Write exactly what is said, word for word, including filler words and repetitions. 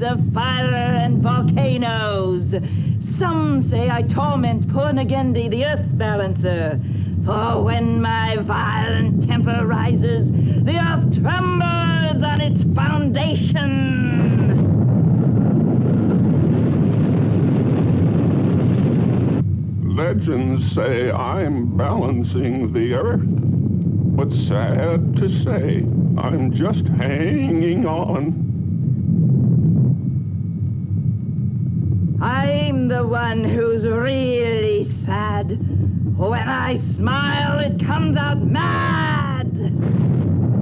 of fire and volcanoes. Some say I torment poor Nagendi, the earth balancer. For when my violent temper rises, the earth trembles on its foundation. Legends say I'm balancing the earth, but sad to say, I'm just hanging on. I'm the one who's really sad. When I smile, it comes out mad.